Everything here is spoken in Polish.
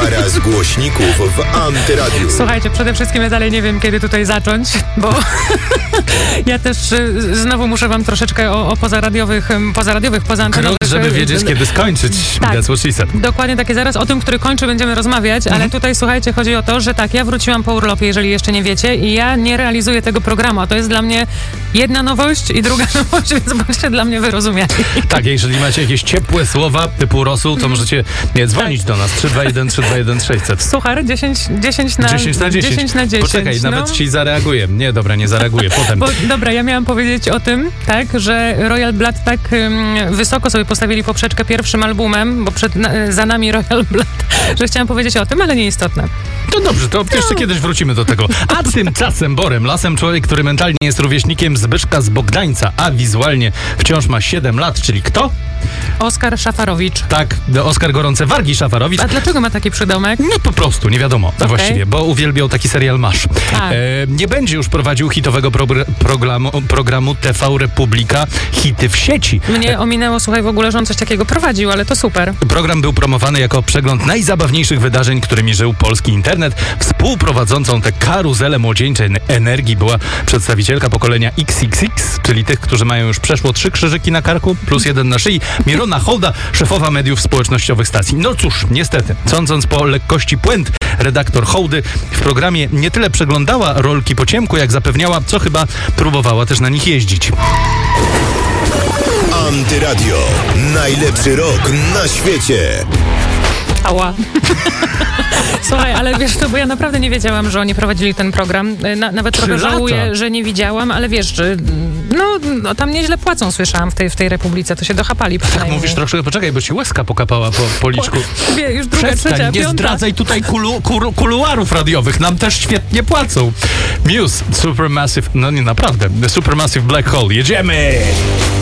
Para z głośników w Antyradiu. Słuchajcie, przede wszystkim ja dalej nie wiem, kiedy tutaj zacząć, bo ja też znowu muszę wam troszeczkę o pozaradiowych, pozaantenowych... Żeby wiedzieć, kiedy skończyć. Tak, That's what she said. dokładnie takie. Zaraz o tym, który kończy, będziemy rozmawiać, ale tutaj, słuchajcie, chodzi o to, że tak, ja wróciłam po urlopie, jeżeli jeszcze nie wiecie, i ja nie realizuję tego programu, a to jest dla mnie jedna nowość i druga nowość, więc bądźcie dla mnie wyrozumiali. Tak, jeżeli macie jakieś ciepłe słowa typu rosół, to możecie dzwonić do nas 321 600. Suchar, 10 na 10. Poczekaj, nawet ci zareaguję. Nie, dobra, nie zareaguję, potem. Dobra, ja miałam powiedzieć o tym, tak, że Royal Blood tak wysoko sobie postawili poprzeczkę pierwszym albumem, bo za nami Royal Blood, że chciałam powiedzieć o tym, ale nieistotne. To dobrze, to jeszcze kiedyś wrócimy do tego. A tymczasem Borem Lasem, człowiek, który mentalnie jest rówieśnikiem Zbyszka z Bogdańca, a wizualnie wciąż ma 7 lat, czyli kto? Oskar Szafarowicz. Tak, Oskar Gorące Wargi Szafarowicz. A dlaczego ma taki przydomek? No po prostu, nie wiadomo właściwie, bo uwielbiał taki serial Masz. Nie będzie już prowadził hitowego programu TV Republika Hity w sieci. Mnie ominęło, słuchaj, w ogóle, że on coś takiego prowadził, ale to super. Program był promowany jako przegląd najzabawniejszych wydarzeń, którymi żył polski internet. Współprowadzącą tę karuzelę młodzieńczej energii była przedstawicielka pokolenia XXX, czyli tych, którzy mają już przeszło 3 krzyżyki na karku, plus 1 na szyi, Mirona Hołda, szefowa mediów społecznościowych stacji. No cóż, niestety, sądząc po lekkości puent, redaktor Hołdy w programie nie tyle przeglądała rolki po ciemku, jak zapewniała, co chyba próbowała też na nich jeździć. Antyradio. Najlepszy rok na świecie. Ała. Słuchaj, ale wiesz co, bo ja naprawdę nie wiedziałam, że oni prowadzili ten program. Nawet trochę żałuję, że nie widziałam, ale wiesz, że no tam nieźle płacą, słyszałam w tej Republice, to się dochapali. Tak mówisz troszkę, poczekaj, bo ci łezka pokapała po liczku. Już druga, Przestań, trzecia, nie piąta. zdradzaj tutaj kuluarów radiowych, nam też świetnie płacą. Muse, Supermassive, no nie naprawdę, The Supermassive Black Hole, jedziemy!